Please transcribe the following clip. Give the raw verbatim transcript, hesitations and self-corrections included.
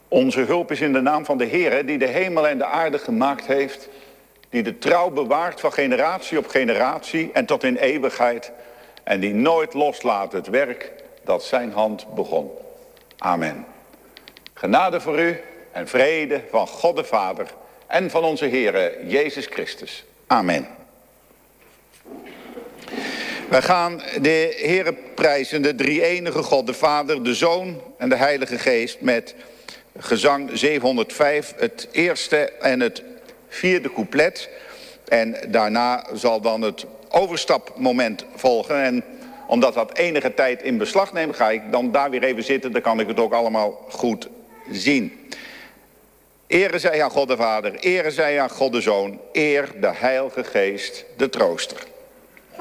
Onze hulp is in de naam van de Heere, die de hemel en de aarde gemaakt heeft, die de trouw bewaart van generatie op generatie en tot in eeuwigheid, en die nooit loslaat het werk dat zijn hand begon. Amen. Genade voor u en vrede van God de Vader en van onze Heere Jezus Christus. Amen. Wij gaan de Heere prijzen, de drie-enige God, de Vader, de Zoon en de Heilige Geest, met gezang zevenhonderdvijf, het eerste en het vierde couplet. En daarna zal dan het overstapmoment volgen. En omdat dat enige tijd in beslag neemt, ga ik dan daar weer even zitten. Dan kan ik het ook allemaal goed zien. Ere zij aan God de Vader, ere zij aan God de Zoon, eer de Heilige Geest, de Trooster.